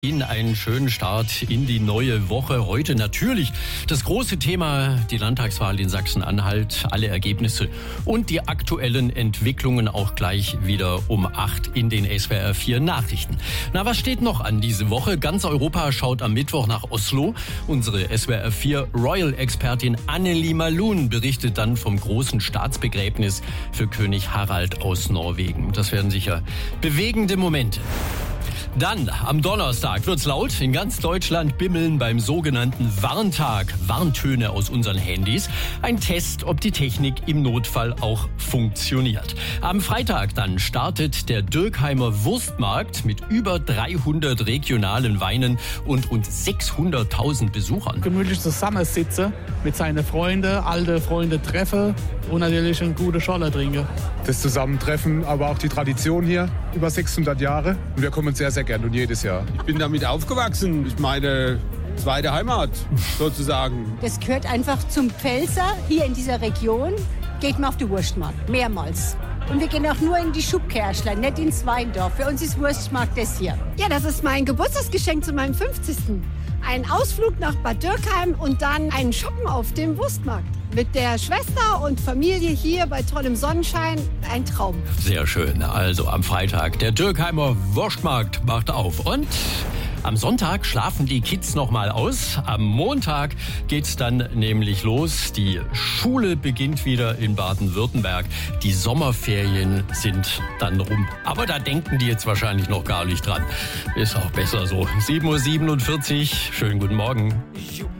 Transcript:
Ihnen einen schönen Start in die neue Woche. Heute natürlich das große Thema, die Landtagswahl in Sachsen-Anhalt, alle Ergebnisse und die aktuellen Entwicklungen auch gleich wieder um 8 in den SWR 4 Nachrichten. Na, was steht noch an diese Woche? Ganz Europa schaut am Mittwoch nach Oslo. Unsere SWR 4 Royal-Expertin Anneli Malun berichtet dann vom großen Staatsbegräbnis für König Harald aus Norwegen. Das werden sicher bewegende Momente. Dann, am Donnerstag wird's laut. In ganz Deutschland bimmeln beim sogenannten Warntag Warntöne aus unseren Handys. Ein Test, ob die Technik im Notfall auch funktioniert. Am Freitag dann startet der Dürkheimer Wurstmarkt mit über 300 regionalen Weinen und rund 600.000 Besuchern. Gemütlich zusammensitzen, mit seinen Freunden, alte Freunde treffen und natürlich eine gute Scholle trinken. Das Zusammentreffen, aber auch die Tradition hier, über 600 Jahre. Und wir kommen sehr, sehr gern und jedes Jahr. Ich bin damit aufgewachsen. Ich meine, zweite Heimat sozusagen. Das gehört einfach zum Pfälzer hier in dieser Region. Geht man auf die Wurstmarkt, mehrmals. Und wir gehen auch nur in die Schubkerschlein, nicht ins Weindorf. Für uns ist Wurstmarkt das hier. Ja, das ist mein Geburtstagsgeschenk zu meinem 50. Ein Ausflug nach Bad Dürkheim und dann einen Shoppen auf dem Wurstmarkt. Mit der Schwester und Familie hier bei tollem Sonnenschein. Ein Traum. Sehr schön. Also am Freitag, der Dürkheimer Wurstmarkt macht auf. Und am Sonntag schlafen die Kids noch mal aus. Am Montag geht's dann nämlich los. Die Schule beginnt wieder in Baden-Württemberg. Die Sommerferien sind dann rum. Aber da denken die jetzt wahrscheinlich noch gar nicht dran. Ist auch besser so. 7:47 Uhr. Schönen guten Morgen.